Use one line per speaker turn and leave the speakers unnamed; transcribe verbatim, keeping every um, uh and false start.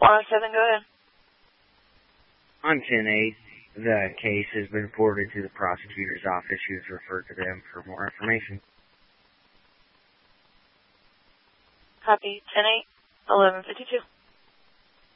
one oh seven, go ahead.
On ten eight, the case has been forwarded to the prosecutor's office. You have referred to them for more information.
Copy ten eight, eleven fifty-two.